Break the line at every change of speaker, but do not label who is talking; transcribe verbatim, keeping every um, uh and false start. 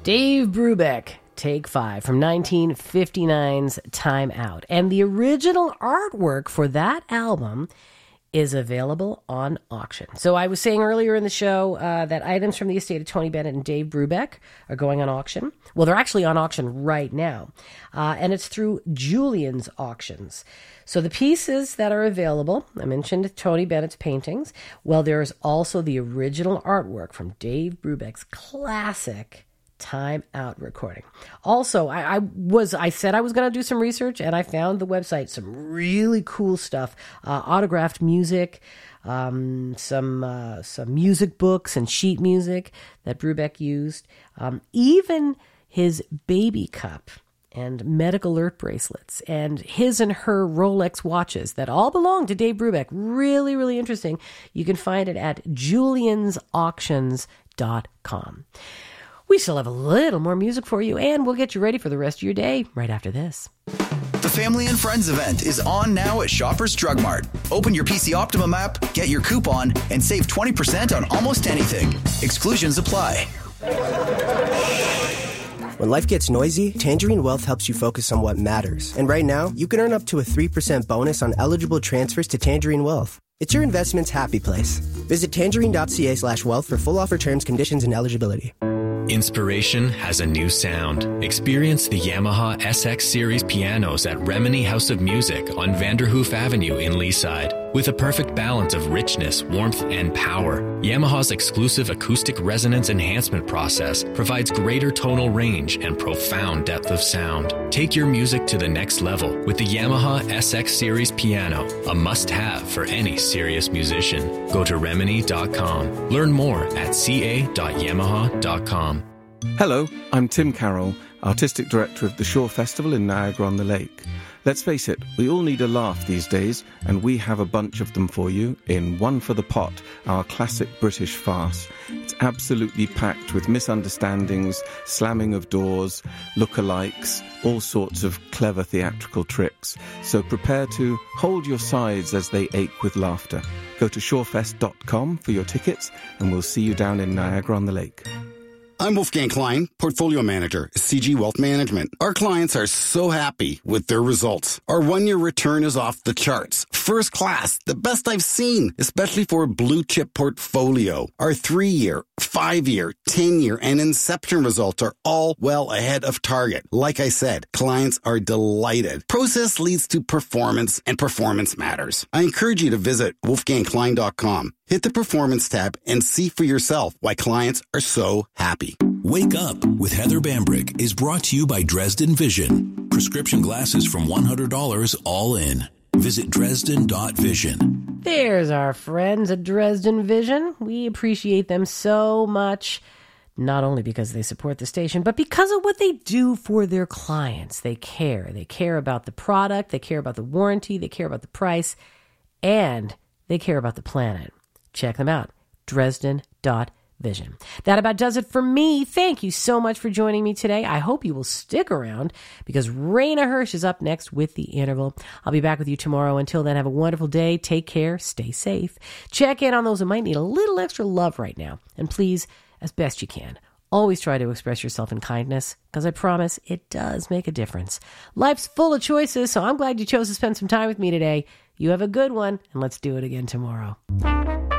Dave Brubeck, Take Five, from nineteen fifty-nine's Time Out. And the original artwork for that album is available on auction. So I was saying earlier in the show uh, that items from the estate of Tony Bennett and Dave Brubeck are going on auction. Well, they're actually on auction right now. Uh, and it's through Julien's Auctions. So the pieces that are available, I mentioned Tony Bennett's paintings. Well, there's also the original artwork from Dave Brubeck's classic Time Out recording. Also, I, I was I said I was going to do some research, and I found the website some really cool stuff, uh, autographed music, um, some uh, some music books and sheet music that Brubeck used, um, even his baby cup and medical alert bracelets, and his and her Rolex watches that all belong to Dave Brubeck. Really, really interesting. You can find it at juliens auctions dot com. We still have a little more music for you, and we'll get you ready for the rest of your day right after this.
The Family and Friends event is on now at Shoppers Drug Mart. Open your P C Optimum app, get your coupon, and save twenty percent on almost anything. Exclusions apply.
When life gets noisy, Tangerine Wealth helps you focus on what matters. And right now, you can earn up to a three percent bonus on eligible transfers to Tangerine Wealth. It's your investment's happy place. Visit tangerine.ca slash wealth for full offer terms, conditions, and eligibility.
Inspiration has a new sound. Experience the Yamaha S X Series pianos at Remini House of Music on Vanderhoof Avenue in Leaside. With a perfect balance of richness, warmth, and power, Yamaha's exclusive acoustic resonance enhancement process provides greater tonal range and profound depth of sound. Take your music to the next level with the Yamaha S X Series piano, a must-have for any serious musician. Go to remini dot com. Learn more at c a dot yamaha dot com.
Hello, I'm Tim Carroll, Artistic Director of the Shore Festival in Niagara-on-the-Lake. Let's face it, we all need a laugh these days, and we have a bunch of them for you in One for the Pot, our classic British farce. It's absolutely packed with misunderstandings, slamming of doors, lookalikes, all sorts of clever theatrical tricks. So prepare to hold your sides as they ache with laughter. Go to shorefest dot com for your tickets, and we'll see you down in Niagara-on-the-Lake.
I'm Wolfgang Klein, Portfolio Manager, C G Wealth Management. Our clients are so happy with their results. Our one-year return is off the charts. First class, the best I've seen, especially for a blue-chip portfolio. Our three-year, five-year, ten-year, and Inception results are all well ahead of target. Like I said, clients are delighted. Process leads to performance, and performance matters. I encourage you to visit wolfgang klein dot com. Hit the Performance tab and see for yourself why clients are so happy.
Wake Up with Heather Bambrick is brought to you by Dresden Vision. Prescription glasses from one hundred dollars all in. Visit dresden dot vision.
There's our friends at Dresden Vision. We appreciate them so much, not only because they support the station, but because of what they do for their clients. They care. They care about the product. They care about the warranty. They care about the price. And they care about the planet. Check them out, dresden dot vision. That about does it for me. Thank you so much for joining me today. I hope you will stick around because Raina Hirsch is up next with The Interval. I'll be back with you tomorrow. Until then, have a wonderful day. Take care. Stay safe. Check in on those who might need a little extra love right now. And please, as best you can, always try to express yourself in kindness, because I promise it does make a difference. Life's full of choices, so I'm glad you chose to spend some time with me today. You have a good one, and let's do it again tomorrow.